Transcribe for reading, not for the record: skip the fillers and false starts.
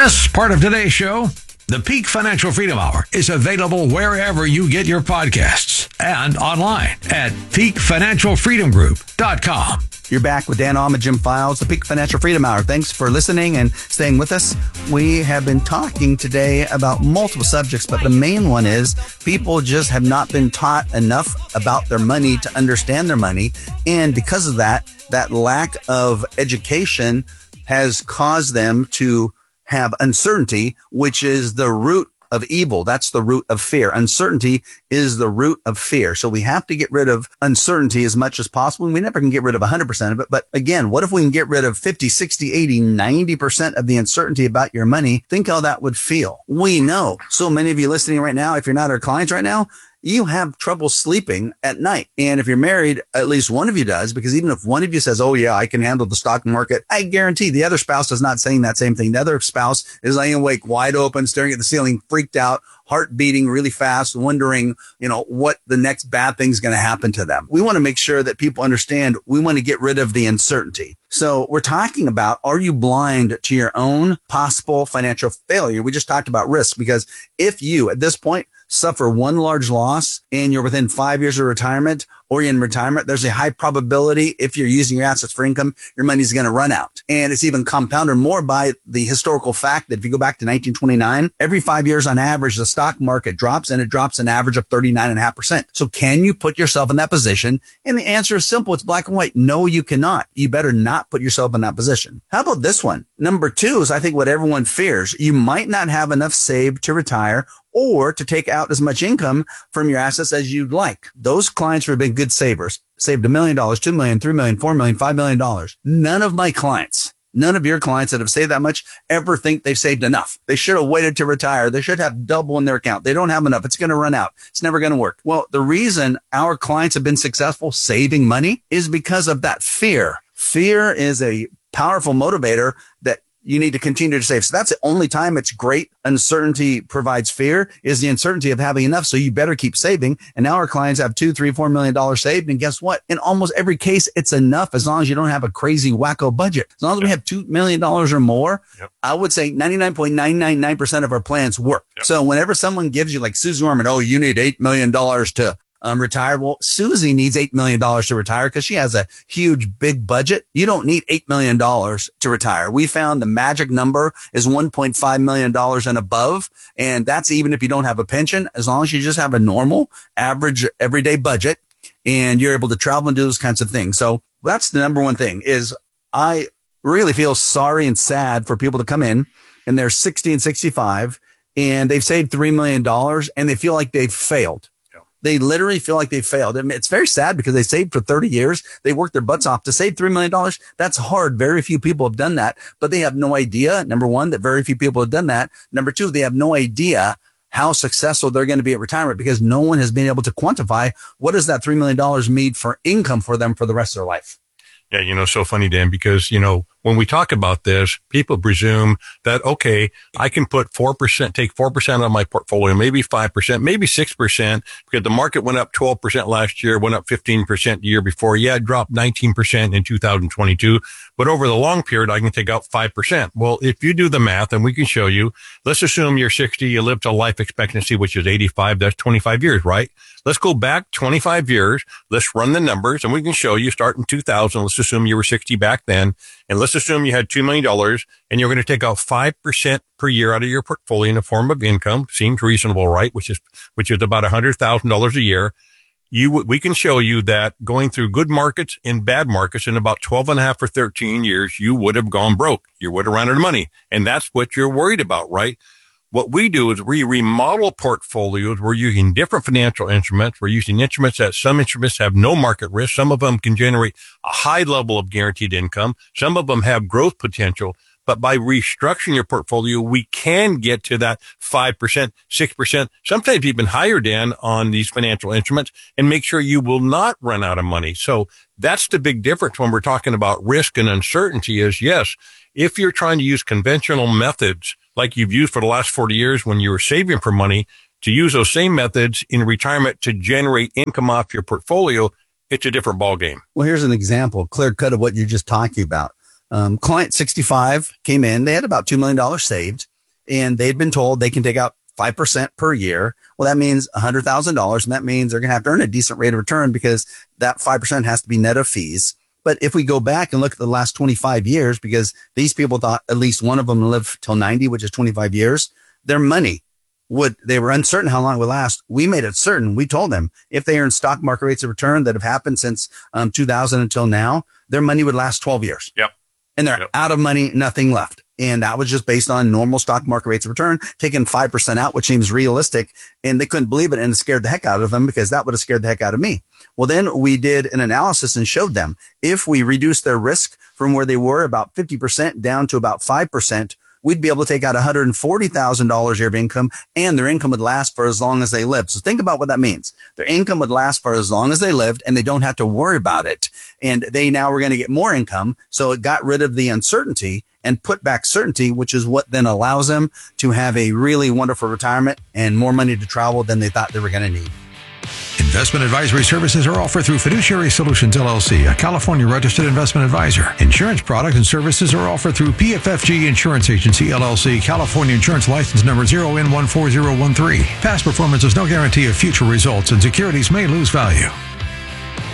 This part of today's show, the Peak Financial Freedom Hour, is available wherever you get your podcasts and online at peakfinancialfreedomgroup.com. You're back with Dan Alma, Jim Files, the Peak Financial Freedom Hour. Thanks for listening and staying with us. We have been talking today about multiple subjects, but the main one is people just have not been taught enough about their money to understand their money. And because of that lack of education has caused them to have uncertainty, which is the root of evil. That's the root of fear. Uncertainty is the root of fear. So we have to get rid of uncertainty as much as possible. And we never can get rid of 100% of it. But again, what if we can get rid of 50, 60, 80, 90% of the uncertainty about your money? Think how that would feel. We know so many of you listening right now, if you're not our clients right now, you have trouble sleeping at night. And if you're married, at least one of you does, because even if one of you says, oh yeah, I can handle the stock market, I guarantee the other spouse is not saying that same thing. The other spouse is laying awake, wide open, staring at the ceiling, freaked out, heart beating really fast, wondering, what the next bad thing's going to happen to them. We want to make sure that people understand we want to get rid of the uncertainty. So we're talking about, are you blind to your own possible financial failure? We just talked about risk, because if you, at this point, suffer one large loss and you're within 5 years of retirement, or you're in retirement, there's a high probability, if you're using your assets for income, your money's going to run out. And it's even compounded more by the historical fact that if you go back to 1929, every 5 years on average, the stock market drops, and it drops an average of 39.5%. So can you put yourself in that position? And the answer is simple. It's black and white. No, you cannot. You better not put yourself in that position. How about this one? Number two is, I think, what everyone fears. You might not have enough saved to retire or to take out as much income from your assets as you'd like. Those clients have been good savers, saved $1 million, $2 million, $3 million, $4 million, $5 million. None of my clients, none of your clients that have saved that much ever think they've saved enough. They should have waited to retire. They should have double in their account. They don't have enough. It's going to run out. It's never going to work. Well, the reason our clients have been successful saving money is because of that fear. Fear is a powerful motivator that you need to continue to save. So that's the only time it's great. Uncertainty provides fear, is the uncertainty of having enough. So you better keep saving. And now our clients have $2, $3, $4 million saved. And guess what? In almost every case, it's enough as long as you don't have a crazy wacko budget. As long as we have $2 million or more, I would say 99.999% of our plans work. So whenever someone gives you, like Susie Orman, oh, you need $8 million to retire. Well, Susie needs $8 million to retire because she has a huge, big budget. You don't need $8 million to retire. We found the magic number is $1.5 million and above. And that's even if you don't have a pension, as long as you just have a normal, average, everyday budget and you're able to travel and do those kinds of things. So that's the number one thing. Is I really feel sorry and sad for people to come in and they're 60 and 65 and they've saved $3 million and they feel like they've failed. They literally feel like they failed. I mean, it's very sad because they saved for 30 years. They worked their butts off to save $3 million. That's hard. Very few people have done that, but they have no idea. Number one, that very few people have done that. Number two, they have no idea how successful they're going to be at retirement because no one has been able to quantify what does that $3 million mean for income for them for the rest of their life. Yeah, so funny, Dan, because, when we talk about this, people presume that, okay, I can put 4%, take 4% of my portfolio, maybe 5%, maybe 6%, because the market went up 12% last year, went up 15% the year before. Yeah, it dropped 19% in 2022. But over the long period, I can take out 5%. Well, if you do the math, and we can show you, let's assume you're 60, you live to life expectancy, which is 85, that's 25 years, right? Let's go back 25 years. Let's run the numbers and we can show you start in 2000. Let's assume you were 60 back then. And let's assume you had $2 million and you're going to take out 5% per year out of your portfolio in the form of income. Seems reasonable, right? Which is about $100,000 a year. We can show you that going through good markets and bad markets in about 12 and a half or 13 years, you would have gone broke. You would have run out of money. And that's what you're worried about, right? What we do is we remodel portfolios. We're using different financial instruments. We're using instruments that some instruments have no market risk. Some of them can generate a high level of guaranteed income. Some of them have growth potential. But by restructuring your portfolio, we can get to that 5%, 6%, sometimes even higher, Dan, on these financial instruments and make sure you will not run out of money. So that's the big difference when we're talking about risk and uncertainty is, yes, if you're trying to use conventional methods like you've used for the last 40 years when you were saving for money, to use those same methods in retirement to generate income off your portfolio, it's a different ballgame. Well, here's an example, clear cut of what you're just talking about. Client 65 came in. They had about $2 million saved. and they'd been told they can take out 5% per year. Well, that means $100,000. And that means they're going to have to earn a decent rate of return because that 5% has to be net of fees. But if we go back and look at the last 25 years, because these people thought at least one of them lived till 90, which is 25 years, their money they were uncertain how long it would last. We made it certain. We told them if they earn stock market rates of return that have happened since 2000 until now, their money would last 12 years. Yep. And they're out of money, nothing left. And that was just based on normal stock market rates of return, taking 5% out, which seems realistic. And they couldn't believe it, and it scared the heck out of them because that would have scared the heck out of me. Well, then we did an analysis and showed them if we reduce their risk from where they were about 50% down to about 5%, we'd be able to take out $140,000 a year of income, and their income would last for as long as they lived. So think about what that means. Their income would last for as long as they lived, and they don't have to worry about it. And they now were going to get more income. So it got rid of the uncertainty and put back certainty, which is what then allows them to have a really wonderful retirement and more money to travel than they thought they were going to need. Investment advisory services are offered through Fiduciary Solutions, LLC, a California registered investment advisor. Insurance products and services are offered through PFFG Insurance Agency, LLC, California Insurance License Number 0N14013. Past performance is no guarantee of future results, and securities may lose value.